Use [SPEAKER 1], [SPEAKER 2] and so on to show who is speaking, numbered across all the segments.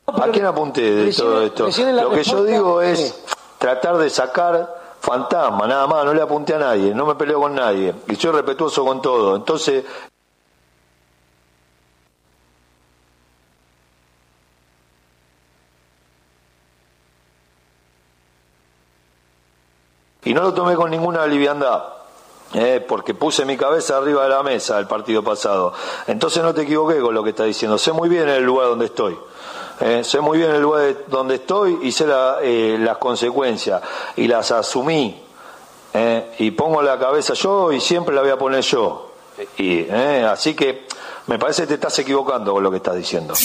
[SPEAKER 1] ¿A quién apunté de todo esto? Lo que yo digo es tratar de sacar fantasma, nada más, no le apunté a nadie, no me peleo con nadie, y soy respetuoso con todo. Entonces... Y no lo tomé con ninguna liviandad, porque puse mi cabeza arriba de la mesa el partido pasado. Entonces no te equivoqué con lo que estás diciendo. Sé muy bien el lugar donde estoy. Sé muy bien el lugar donde estoy y sé las consecuencias. Y las asumí. Y pongo la cabeza yo y siempre la voy a poner yo. Así que me parece que te estás equivocando con lo que estás diciendo.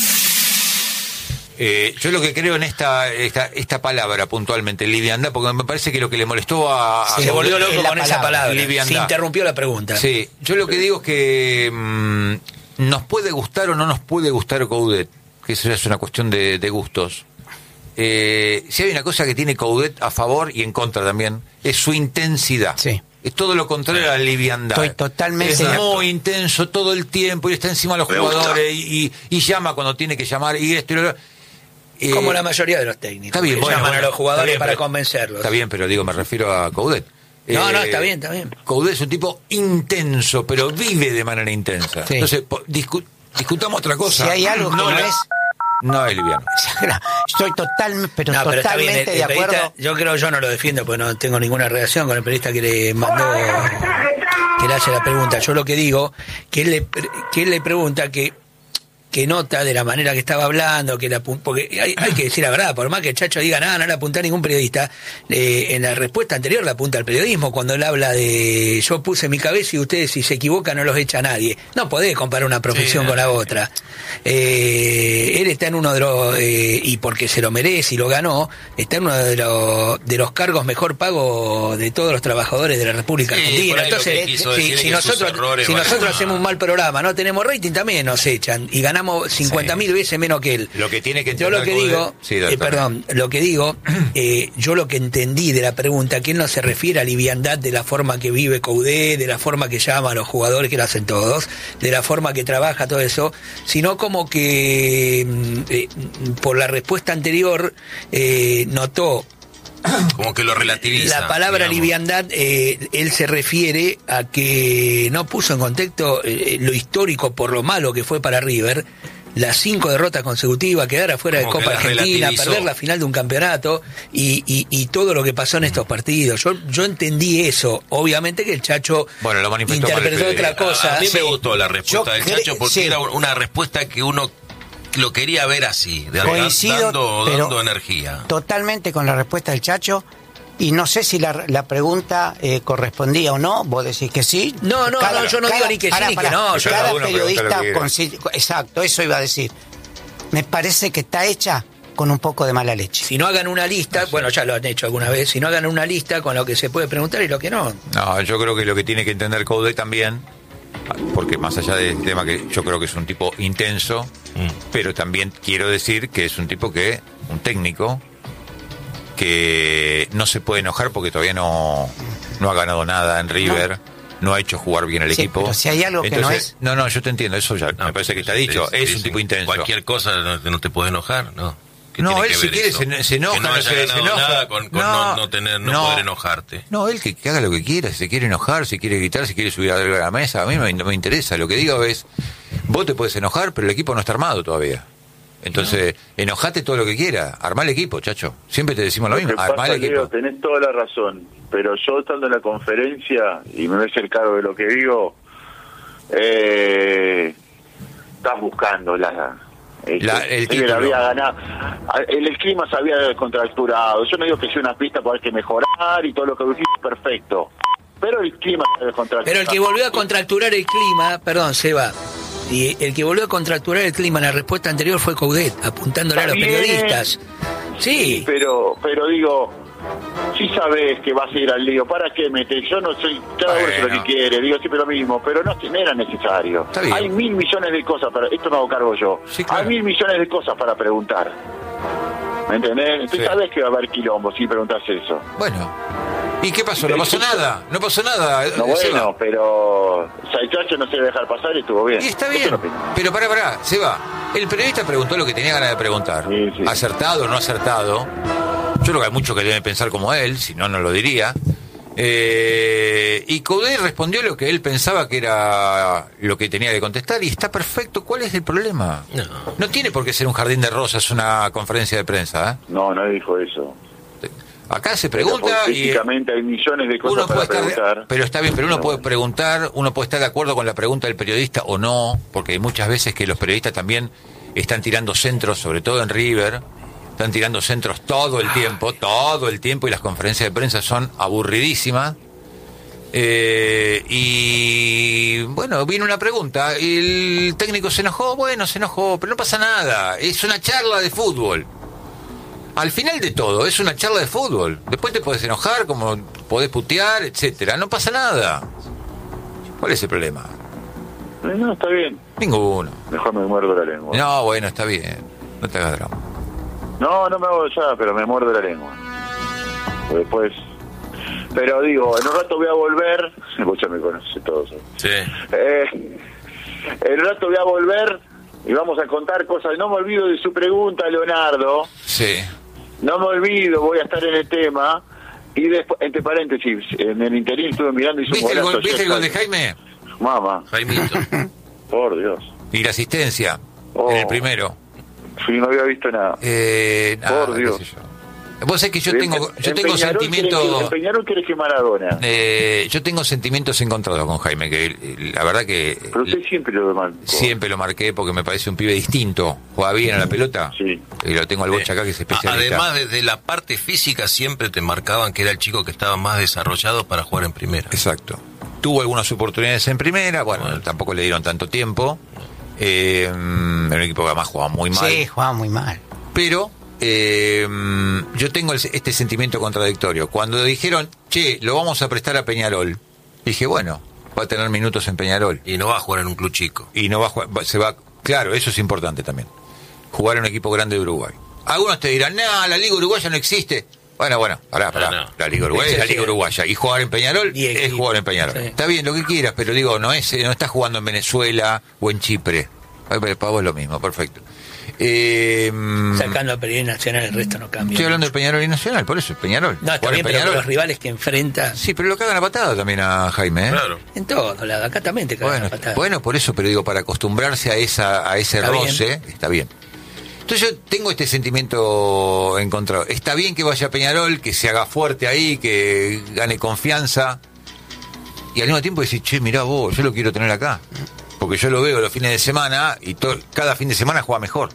[SPEAKER 2] Yo lo que creo en esta palabra puntualmente, liviandad, porque me parece que lo que le molestó
[SPEAKER 3] se volvió loco con esa palabra,
[SPEAKER 2] liviandad.
[SPEAKER 3] Se interrumpió la pregunta.
[SPEAKER 2] Sí, yo lo que digo es que nos puede gustar o no nos puede gustar Coudet, que eso ya es una cuestión de gustos. Si hay una cosa que tiene Coudet a favor y en contra también, es su intensidad.
[SPEAKER 4] Sí.
[SPEAKER 2] Es todo lo contrario a la liviandad.
[SPEAKER 4] Estoy totalmente
[SPEAKER 2] es muy intenso todo el tiempo y está encima de los jugadores y llama cuando tiene que llamar y esto y lo otro.
[SPEAKER 3] Como la mayoría de los técnicos.
[SPEAKER 2] Está bien, bueno,
[SPEAKER 3] llaman a los jugadores
[SPEAKER 2] bien,
[SPEAKER 3] para convencerlos.
[SPEAKER 2] Está bien, pero digo, me refiero a Coudet.
[SPEAKER 3] No, está bien.
[SPEAKER 2] Coudet es un tipo intenso, pero vive de manera intensa.
[SPEAKER 4] Sí.
[SPEAKER 2] Entonces, discutamos otra cosa.
[SPEAKER 4] Si hay algo que no es...
[SPEAKER 2] No es liviano.
[SPEAKER 4] Estoy totalmente de acuerdo.
[SPEAKER 3] Yo no lo defiendo porque no tengo ninguna relación con el periodista que le mandó, que le hace la pregunta. Yo lo que digo, que él le pregunta que nota de la manera que estaba hablando, porque hay que decir la verdad, por más que el Chacho diga nada, no le apunta a ningún periodista, en la respuesta anterior le apunta al periodismo, cuando él habla de yo puse mi cabeza y ustedes si se equivocan no los echa nadie. No podés comparar una profesión con la otra. Él está en uno de los, y porque se lo merece y lo ganó, está en uno de los cargos mejor pagos de todos los trabajadores de la República Argentina. Entonces, si nosotros hacemos un mal programa, no tenemos rating, también nos echan y ganamos 50.000 veces menos que él.
[SPEAKER 2] Lo que tiene que
[SPEAKER 3] yo lo que digo, yo lo que entendí de la pregunta, que él no se refiere a liviandad de la forma que vive Coudet, de la forma que llama a los jugadores, que lo hacen todos, de la forma que trabaja, todo eso, sino como que por la respuesta anterior notó
[SPEAKER 5] como que lo relativiza.
[SPEAKER 3] La palabra
[SPEAKER 5] digamos.
[SPEAKER 3] liviandad, él se refiere a que no puso en contexto lo histórico por lo malo que fue para River, las 5 derrotas consecutivas, quedar afuera de Copa Argentina, perder la final de un campeonato y todo lo que pasó en estos partidos. Yo entendí eso. Obviamente que el Chacho
[SPEAKER 2] lo
[SPEAKER 3] interpretó otra cosa.
[SPEAKER 5] A mí me gustó la respuesta del Chacho porque era una respuesta que uno lo quería ver así, dando energía.
[SPEAKER 4] Totalmente con la respuesta del Chacho. Y no sé si la pregunta correspondía o no. Vos decís que sí.
[SPEAKER 3] No, yo no digo ni que sí ni que no.
[SPEAKER 4] Cada periodista... Exacto, eso iba a decir. Me parece que está hecha con un poco de mala leche.
[SPEAKER 3] Si no hagan una lista, bueno, ya lo han hecho alguna vez, si no hagan una lista con lo que se puede preguntar y lo que no.
[SPEAKER 2] No, yo creo que lo que tiene que entender Coudet también, porque más allá del tema que yo creo que es un tipo intenso, pero también quiero decir que es un tipo un técnico que no se puede enojar porque todavía no ha ganado nada en River, no ha hecho jugar bien el equipo.
[SPEAKER 4] Pero si hay algo
[SPEAKER 2] entonces,
[SPEAKER 4] que no es...
[SPEAKER 2] No, yo te entiendo, eso ya me parece que está dicho, es un tipo intenso.
[SPEAKER 5] Cualquier cosa no te puede enojar, ¿no?
[SPEAKER 2] No, él si quiere se enoja,
[SPEAKER 5] que no haya ganado nada con no poder enojarte.
[SPEAKER 2] No, él que haga lo que quiera, si se quiere enojar, si quiere gritar, si quiere subir a la mesa, a mí no me interesa. Lo que digo es, vos te puedes enojar, pero el equipo no está armado todavía. Entonces, enojate todo lo que quiera, armá el equipo, Chacho. Siempre te decimos lo mismo, armá el equipo.
[SPEAKER 1] Leo, tenés toda la razón, pero yo estando en la conferencia, y me ves el cargo de lo que digo, estás buscando el título. Había ganado. El clima se había descontracturado. Yo no digo que sea una pista por hay que mejorar y todo lo que dijiste perfecto, pero el clima se descontracturado.
[SPEAKER 3] Pero el que volvió a contracturar el clima, perdón, Seba, y el que volvió a contracturar el clima en la respuesta anterior fue Coudet, apuntándole a los periodistas. Sí.
[SPEAKER 1] Pero digo, si sabés que vas a ir al lío, ¿para qué metes? Yo no soy, cada uno hace lo que quiere, digo siempre lo mismo, pero no era necesario. Hay 1.000 millones de cosas para, esto me hago cargo yo, sí, claro. Hay 1.000 millones de cosas para preguntar. ¿Me entendés? Entonces sabés que va a haber quilombo si preguntás eso.
[SPEAKER 2] Bueno, ¿y qué pasó? No pasó nada. No,
[SPEAKER 1] bueno, pero o sea, el Chacho no se debe dejar pasar y estuvo bien.
[SPEAKER 2] Y está bien, pero pará, Seba. El periodista preguntó lo que tenía ganas de preguntar.
[SPEAKER 6] Sí.
[SPEAKER 2] Acertado o no acertado. Yo creo que hay muchos que deben pensar como él, si no, no lo diría. Y Coudet respondió lo que él pensaba que era lo que tenía que contestar y está perfecto. ¿Cuál es el problema? No tiene por qué ser un jardín de rosas una conferencia de prensa.
[SPEAKER 6] No dijo eso.
[SPEAKER 2] Acá se pregunta y
[SPEAKER 6] hay millones de cosas para preguntar.
[SPEAKER 2] Pero está bien, pero uno puede preguntar, uno puede estar de acuerdo con la pregunta del periodista o no, porque hay muchas veces que los periodistas también están tirando centros, sobre todo en River. Están tirando centros todo el tiempo, y las conferencias de prensa son aburridísimas. Y bueno, vino una pregunta, y el técnico se enojó, pero no pasa nada, es una charla de fútbol. Al final de todo, es una charla de fútbol. Después te podés enojar, como podés putear, etcétera. No pasa nada. ¿Cuál es el problema?
[SPEAKER 6] No, está bien.
[SPEAKER 2] Ninguno.
[SPEAKER 6] Mejor me muerdo la lengua.
[SPEAKER 2] No, bueno, está bien. No te hagas drama.
[SPEAKER 6] No me hago ya, pero me muerdo la lengua. Después... Pero digo, en un rato voy a volver... Vos ya me conoces todos.
[SPEAKER 5] Sí.
[SPEAKER 6] En un rato voy a volver y vamos a contar cosas. No me olvido de su pregunta, Leonardo.
[SPEAKER 2] Sí.
[SPEAKER 6] No me olvido, voy a estar en el tema. Y después, entre paréntesis, en el interín estuve mirando y hizo
[SPEAKER 2] ¿Viste el gol de Jaime?
[SPEAKER 6] Mamá.
[SPEAKER 5] Jaimito.
[SPEAKER 6] Por Dios.
[SPEAKER 2] Y la asistencia en el primero.
[SPEAKER 6] Sí, no había visto nada. Por Dios.
[SPEAKER 2] Vos sabés que yo tengo sentimientos...
[SPEAKER 6] En Peñarol querés que Maradona.
[SPEAKER 2] Yo tengo sentimientos encontrados con Jaime, que la verdad que...
[SPEAKER 6] Pero usted siempre lo marcó.
[SPEAKER 2] Siempre lo marqué porque me parece un pibe distinto. Juega bien a la pelota.
[SPEAKER 6] Sí.
[SPEAKER 2] Y lo tengo al Bocha acá, que es especialista.
[SPEAKER 5] Además, desde la parte física siempre te marcaban que era el chico que estaba más desarrollado para jugar en primera.
[SPEAKER 2] Exacto. Tuvo algunas oportunidades en primera, bueno. Tampoco le dieron tanto tiempo. Era un equipo que además jugaba muy mal.
[SPEAKER 4] Sí, jugaba muy mal.
[SPEAKER 2] Pero... yo tengo este sentimiento contradictorio. Cuando dijeron, lo vamos a prestar a Peñarol, dije, bueno, va a tener minutos en Peñarol.
[SPEAKER 5] Y no va a jugar en un club chico.
[SPEAKER 2] Y no va a jugar, claro, eso es importante también. Jugar en un equipo grande de Uruguay. Algunos te dirán, la Liga Uruguaya no existe. Bueno, pará. No. La Liga Uruguaya es la Liga Uruguaya. Y jugar en Peñarol es jugar en Peñarol. Sí. Está bien, lo que quieras, pero digo, no estás jugando en Venezuela o en Chipre. Para vos es lo mismo, perfecto.
[SPEAKER 3] Sacando a Peñarol Nacional, el resto no cambia.
[SPEAKER 2] Estoy hablando del Peñarol y Nacional, por eso, Peñarol.
[SPEAKER 3] No, está bien, pero los rivales que enfrenta.
[SPEAKER 2] Sí, pero lo cagan a patada también a Jaime, ¿eh?
[SPEAKER 5] Claro.
[SPEAKER 3] En todos lados, acá también te cagan a patada.
[SPEAKER 2] Bueno, por eso, pero digo, para acostumbrarse a ese está roce, bien. Está bien. Entonces yo tengo este sentimiento encontrado. Está bien que vaya a Peñarol, que se haga fuerte ahí, que gane confianza. Y al mismo tiempo decir, mirá vos, yo lo quiero tener acá. Porque yo lo veo los fines de semana y cada fin de semana juega mejor.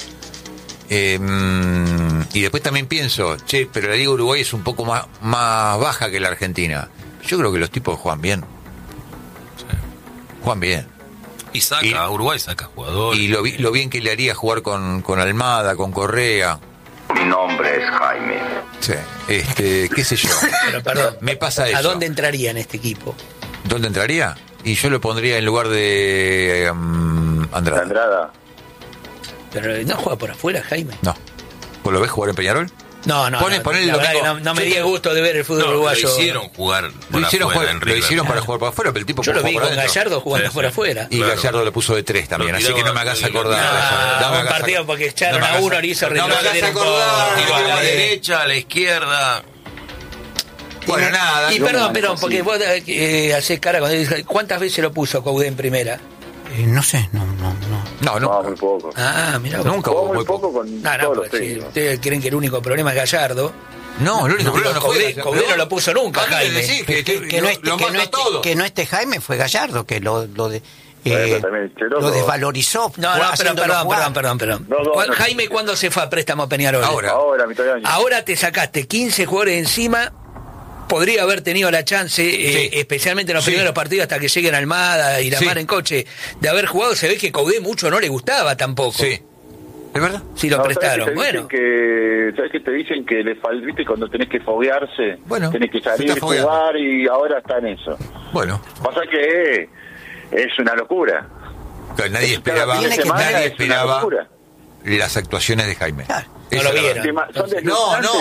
[SPEAKER 2] Y después también pienso, pero la Liga Uruguay es un poco más baja que la Argentina. Yo creo que los tipos juegan bien.
[SPEAKER 5] Sí.
[SPEAKER 2] Juegan bien.
[SPEAKER 5] Uruguay saca jugadores.
[SPEAKER 2] Y lo bien que le haría jugar con Almada, con Correa.
[SPEAKER 7] Mi nombre es Jaime.
[SPEAKER 2] Sí, qué sé yo.
[SPEAKER 3] Pero perdón,
[SPEAKER 2] me pasa eso.
[SPEAKER 3] ¿A dónde entraría en este equipo?
[SPEAKER 2] ¿Dónde entraría? Y yo lo pondría en lugar de Andrada.
[SPEAKER 3] Pero no juega por afuera, Jaime.
[SPEAKER 2] No. ¿Vos lo ves jugar en Peñarol?
[SPEAKER 3] No, la verdad que no me di gusto de ver el fútbol uruguayo.
[SPEAKER 5] Lo hicieron jugar para afuera.
[SPEAKER 2] Lo hicieron para jugar para afuera, pero el tipo
[SPEAKER 3] yo lo vi con Gallardo jugando por afuera.
[SPEAKER 2] Y claro. Gallardo lo puso de 3 también, así que no me hagas acordar.
[SPEAKER 3] Un partido porque echaron a uno, le hizo
[SPEAKER 2] no me hagas acordar.
[SPEAKER 5] A la derecha, a la izquierda.
[SPEAKER 2] Bueno, nada.
[SPEAKER 3] Y perdón, porque vos hacés cara cuando dices, ¿cuántas veces lo puso Coudet en primera?
[SPEAKER 4] No sé, no.
[SPEAKER 6] No, muy poco.
[SPEAKER 3] Mira,
[SPEAKER 2] nunca
[SPEAKER 6] hubo muy poco con todos los técnicos.
[SPEAKER 3] Ustedes creen que el único problema es Gallardo.
[SPEAKER 2] No, el único problema no fue
[SPEAKER 3] Coudet no lo puso nunca, Jaime.
[SPEAKER 4] Que no esté Jaime fue Gallardo, que lo desvalorizó.
[SPEAKER 3] No, perdón. No, Jaime, ¿cuándo se fue a préstamo a Peñarol?
[SPEAKER 6] Ahora, mitad de año.
[SPEAKER 3] Ahora te sacaste 15 jugadores encima. Podría haber tenido la chance, especialmente en los primeros partidos, hasta que lleguen Almada y la mar en coche, de haber jugado. Se ve que Coudet mucho no le gustaba tampoco.
[SPEAKER 2] Sí. ¿Es verdad?
[SPEAKER 3] Sí, lo prestaron.
[SPEAKER 6] ¿Sabes qué te dicen? Que le falta, cuando tenés que foguearse, tenés que salir, jugar, y ahora está en eso.
[SPEAKER 2] Bueno.
[SPEAKER 6] Pasa que es una locura.
[SPEAKER 2] Nadie esperaba las actuaciones de Jaime.
[SPEAKER 3] Claro. No lo vieron.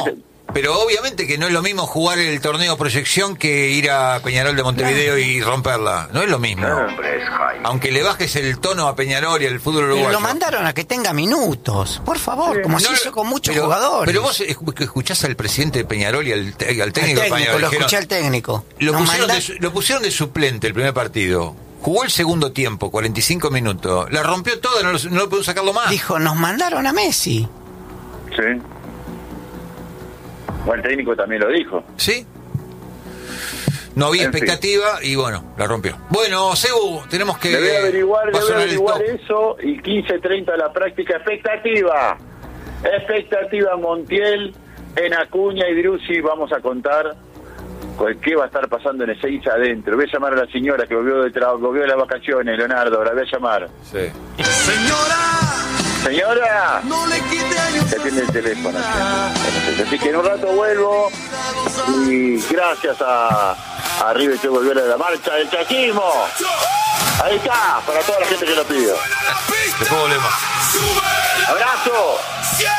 [SPEAKER 2] Pero obviamente que no es lo mismo jugar el torneo proyección que ir a Peñarol de Montevideo y romperla. No es lo mismo. Aunque le bajes el tono a Peñarol y al fútbol uruguayo.
[SPEAKER 4] Pero lo mandaron a que tenga minutos, por favor, como se hizo con muchos jugadores.
[SPEAKER 2] Pero vos escuchás al presidente de Peñarol y al técnico de Peñarol.
[SPEAKER 4] Lo escuché al técnico.
[SPEAKER 2] Lo pusieron de suplente el primer partido. Jugó el segundo tiempo, 45 minutos. La rompió toda, no lo pudo sacarlo más.
[SPEAKER 4] Dijo, nos mandaron a Messi.
[SPEAKER 6] Sí. Bueno, el técnico también lo dijo.
[SPEAKER 2] Sí. No había expectativa y bueno, la rompió. Bueno, Sebu, tenemos que...
[SPEAKER 6] Debe averiguar eso y 15:30 la práctica. Expectativa Montiel, en Acuña y Driussi. Vamos a contar qué va a estar pasando en Ezeiza adentro. Voy a llamar a la señora que volvió de las vacaciones, Leonardo, la voy a llamar.
[SPEAKER 2] Sí.
[SPEAKER 6] Señora, se atiende el teléfono. Así que en un rato vuelvo y gracias a River que volvió a la marcha del chaquismo. Ahí está, para toda la gente que lo pidió.
[SPEAKER 2] Después volvemos.
[SPEAKER 6] Abrazo.